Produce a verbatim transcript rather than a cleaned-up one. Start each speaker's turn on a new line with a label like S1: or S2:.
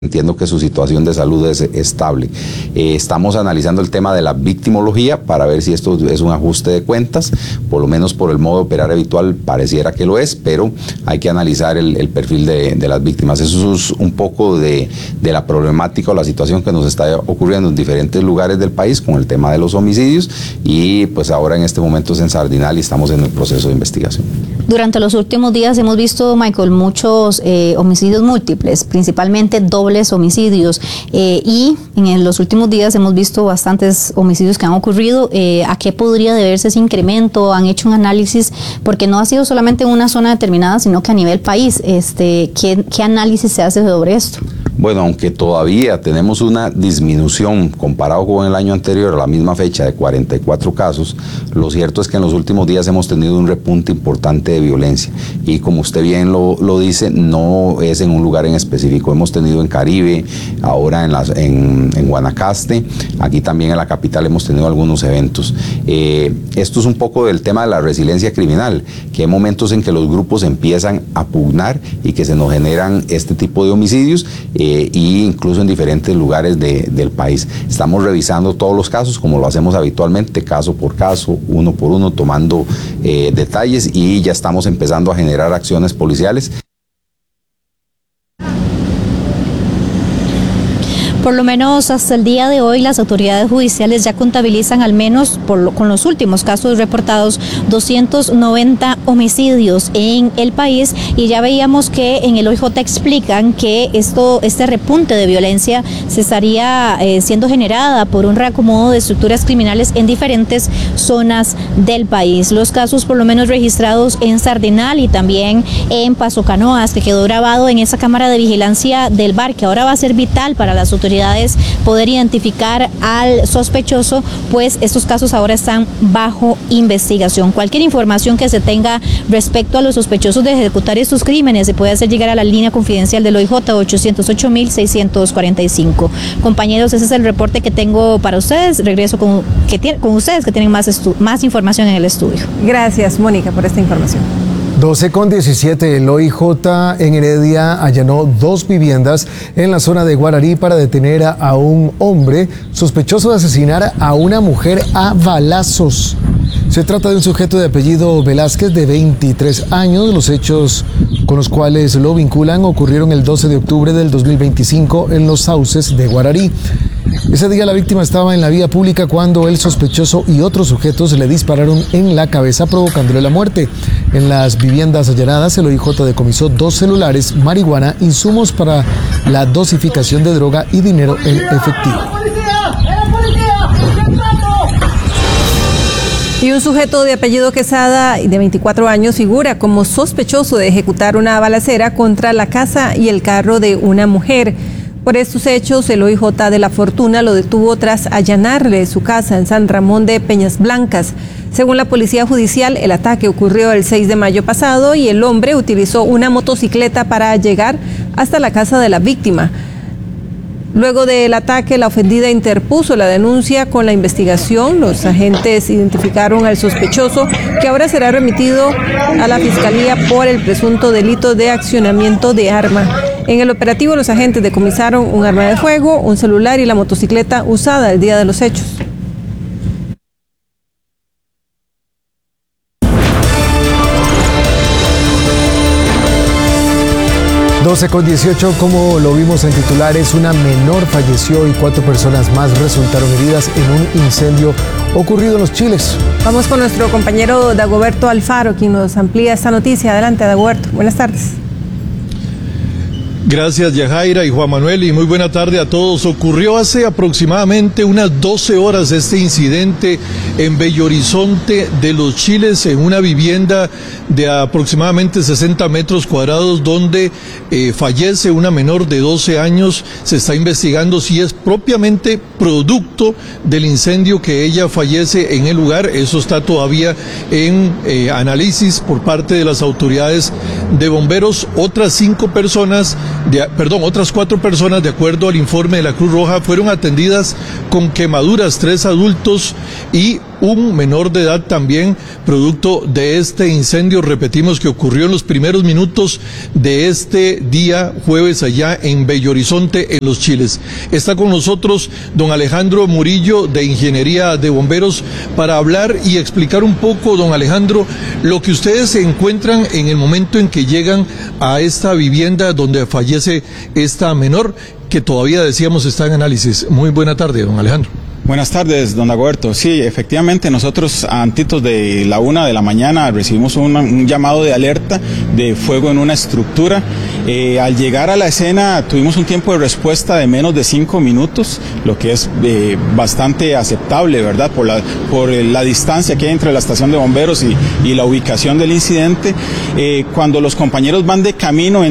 S1: Entiendo que su situación de salud es estable. Eh, estamos analizando el tema de la victimología para ver si esto es un ajuste de cuentas, por lo menos por el modo de operar habitual pareciera que lo es, pero hay que analizar el, el perfil de, de las víctimas. Eso es un poco de, de la problemática o la situación que nos está ocurriendo en diferentes lugares del país con el tema de los homicidios y pues ahora en este momento es en Sardinal y estamos en el proceso de investigación.
S2: Durante los últimos días hemos visto, Michael, muchos eh, homicidios múltiples, principalmente dobles homicidios eh, y en los últimos días hemos visto bastantes homicidios que han ocurrido. Eh, ¿A qué podría deberse ese incremento? ¿Han hecho un análisis? Porque no ha sido solamente en una zona determinada, sino que a nivel país. Este, ¿qué, qué análisis se hace sobre esto?
S1: Bueno, aunque todavía tenemos una disminución comparado con el año anterior a la misma fecha de cuarenta y cuatro casos, lo cierto es que en los últimos días hemos tenido un repunte importante de violencia y como usted bien lo, lo dice, no es en un lugar en específico. Hemos tenido en Caribe, ahora en, las, en, en Guanacaste, aquí también en la capital hemos tenido algunos eventos. Eh, esto es un poco del tema de la resiliencia criminal, que hay momentos en que los grupos empiezan a pugnar y que se nos generan este tipo de homicidios, eh, y incluso en diferentes lugares de, del país. Estamos revisando todos los casos como lo hacemos habitualmente, caso por caso, uno por uno, tomando eh, detalles y ya estamos empezando a generar acciones policiales.
S2: Por lo menos hasta el día de hoy las autoridades judiciales ya contabilizan al menos por lo, con los últimos casos reportados doscientos noventa homicidios en el país y ya veíamos que en el O I J explican que esto, este repunte de violencia se estaría eh, siendo generada por un reacomodo de estructuras criminales en diferentes zonas del país. Los casos por lo menos registrados en Sardinal y también en Paso Canoas, que quedó grabado en esa cámara de vigilancia del bar, que ahora va a ser vital para las autoridades poder identificar al sospechoso, pues estos casos ahora están bajo investigación. Cualquier información que se tenga respecto a los sospechosos de ejecutar estos crímenes se puede hacer llegar a la línea confidencial del O I J ochocientos ocho mil seiscientos cuarenta y cinco. Compañeros, ese es el reporte que tengo para ustedes. Regreso con, que tiene, con ustedes que tienen más, más información en el estudio.
S3: Gracias, Mónica, por esta información.
S4: doce con diecisiete, el O I J en Heredia allanó dos viviendas en la zona de Guararí para detener a, a un hombre sospechoso de asesinar a una mujer a balazos. Se trata de un sujeto de apellido Velázquez de veintitrés años. Los hechos con los cuales lo vinculan ocurrieron el doce de octubre del dos mil veinticinco en Los Sauces de Guararí. Ese día la víctima estaba en la vía pública cuando el sospechoso y otros sujetos le dispararon en la cabeza provocándole la muerte. En las viviendas allanadas, el O I J decomisó dos celulares, marihuana, insumos para la dosificación de droga y dinero en efectivo.
S3: Y un sujeto de apellido Quesada, de veinticuatro años, figura como sospechoso de ejecutar una balacera contra la casa y el carro de una mujer. Por estos hechos, el O I J de La Fortuna lo detuvo tras allanarle su casa en San Ramón de Peñas Blancas. Según la Policía Judicial, el ataque ocurrió el seis de mayo pasado y el hombre utilizó una motocicleta para llegar hasta la casa de la víctima. Luego del ataque, la ofendida interpuso la denuncia con la investigación. Los agentes identificaron al sospechoso, que ahora será remitido a la Fiscalía por el presunto delito de accionamiento de arma. En el operativo, los agentes decomisaron un arma de fuego, un celular y la motocicleta usada el día de los hechos.
S4: doce con dieciocho, como lo vimos en titulares, una menor falleció y cuatro personas más resultaron heridas en un incendio ocurrido en Los Chiles.
S3: Vamos con nuestro compañero Dagoberto Alfaro, quien nos amplía esta noticia. Adelante, Dagoberto. Buenas tardes.
S5: Gracias, Yajaira y Juan Manuel, y muy buena tarde a todos. Ocurrió hace aproximadamente unas doce horas este incidente en Bello Horizonte de Los Chiles, en una vivienda de aproximadamente sesenta metros cuadrados, donde eh, fallece una menor de doce años. Se está investigando si es propiamente producto del incendio que ella fallece en el lugar. Eso está todavía en eh, análisis por parte de las autoridades de bomberos. Otras cinco personas De, perdón, otras cuatro personas, de acuerdo al informe de la Cruz Roja, fueron atendidas con quemaduras, tres adultos y un menor de edad también, producto de este incendio, repetimos, que ocurrió en los primeros minutos de este día jueves allá en Bello Horizonte, en Los Chiles. Está con nosotros don Alejandro Murillo, de Ingeniería de Bomberos, para hablar y explicar un poco, don Alejandro, lo que ustedes se encuentran en el momento en que llegan a esta vivienda donde fallece esta menor, que todavía decíamos está en análisis. Muy buena tarde, don Alejandro.
S6: Buenas tardes, don Dagoberto. Sí, efectivamente, nosotros antitos de la una de la mañana recibimos un, un llamado de alerta de fuego en una estructura. Eh, al llegar a la escena tuvimos un tiempo de respuesta de menos de cinco minutos, lo que es eh, bastante aceptable, ¿verdad? Por la, por la distancia que hay entre la estación de bomberos y, y la ubicación del incidente. Eh, cuando los compañeros van de camino en